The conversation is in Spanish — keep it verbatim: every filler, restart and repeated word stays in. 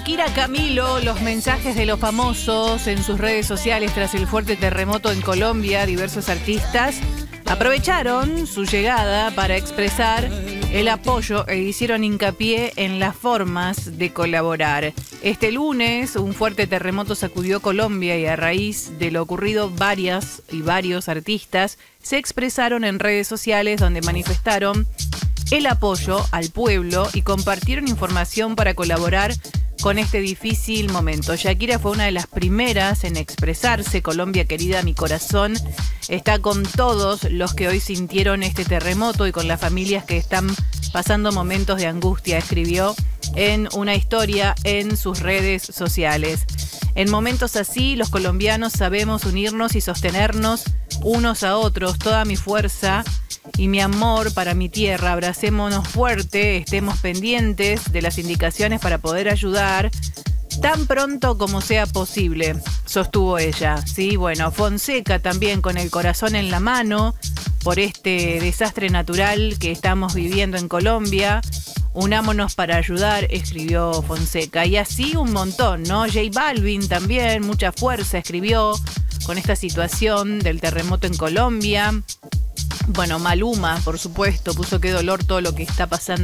Shakira, Camilo, los mensajes de los famosos en sus redes sociales tras el fuerte terremoto en Colombia. Diversos artistas aprovecharon su llegada para expresar el apoyo e hicieron hincapié en las formas de colaborar. Este lunes, un fuerte terremoto sacudió Colombia y a raíz de lo ocurrido, varias y varios artistas se expresaron en redes sociales donde manifestaron el apoyo al pueblo y compartieron información para colaborar con este difícil momento. Shakira fue una de las primeras en expresarse. Colombia querida, mi corazón está con todos los que hoy sintieron este terremoto y con las familias que están pasando momentos de angustia, escribió en una historia en sus redes sociales. En momentos así, los colombianos sabemos unirnos y sostenernos unos a otros. Toda mi fuerza y mi amor para mi tierra. Abracémonos fuerte, estemos pendientes de las indicaciones para poder ayudar tan pronto como sea posible, sostuvo ella. Sí, bueno, Fonseca también con el corazón en la mano por este desastre natural que estamos viviendo en Colombia. Unámonos para ayudar, escribió Fonseca. Y así un montón, ¿no? J Balvin también, mucha fuerza, escribió con esta situación del terremoto en Colombia. Bueno, Maluma, por supuesto, puso qué dolor todo lo que está pasando